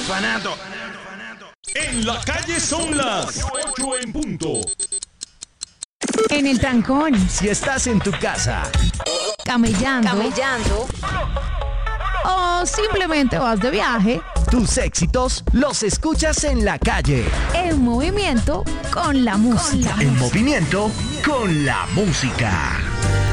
orfanato. En la calle son las 8 en punto. En el trancón, Si estás en tu casa, camellando o simplemente vas de viaje, tus éxitos los escuchas en la calle. en movimiento con la música. En movimiento con la música.